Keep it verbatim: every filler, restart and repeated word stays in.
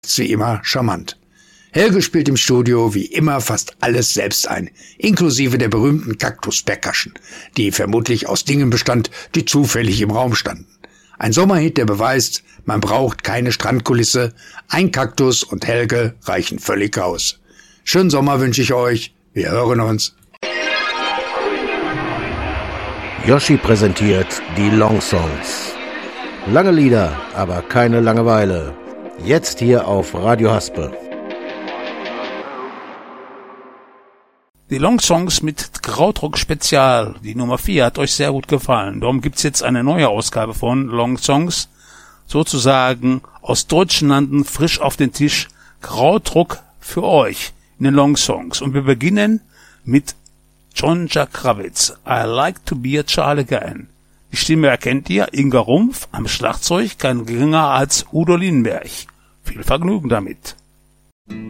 wie immer charmant. Helge spielt im Studio wie immer fast alles selbst ein, inklusive der berühmten Kaktus-Percussion, die vermutlich aus Dingen bestand, die zufällig im Raum standen. Ein Sommerhit, der beweist, man braucht keine Strandkulisse, ein Kaktus und Helge reichen völlig aus. Schönen Sommer wünsche ich euch, wir hören uns. Yoshi präsentiert die Long Songs. Lange Lieder, aber keine Langeweile. Jetzt hier auf Radio Haspe. Die Long Songs mit Krautrock Spezial, die Nummer vier, hat euch sehr gut gefallen. Darum gibt's jetzt eine neue Ausgabe von Long Songs, sozusagen aus deutschen Landen frisch auf den Tisch, Krautrock für euch in den Long Songs. Und wir beginnen mit John Jack Kravitz, I Like to Be a Child Again. Die Stimme erkennt ihr, Inga Rumpf am Schlagzeug, kein geringer als Udo Lindenberg. Viel Vergnügen damit.